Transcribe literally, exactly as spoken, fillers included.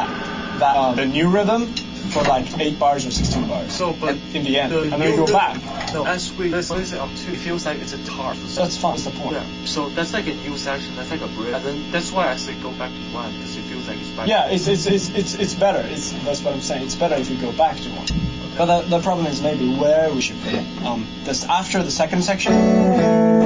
that that uh, the new rhythm for like eight bars or sixteen bars. So, but in the end, the and then we go the, back. No, as we listen it up to, it feels like it's a tart. That's fun. That's the point. Yeah. So that's like a new section. That's like a bridge. And then that's why I say go back to one because it feels like it's back. Yeah, it's it's it's it's, it's better. It's that's what I'm saying. It's better if you go back to one. Okay. But the, the problem is maybe where we should put it. Um, this after the second section.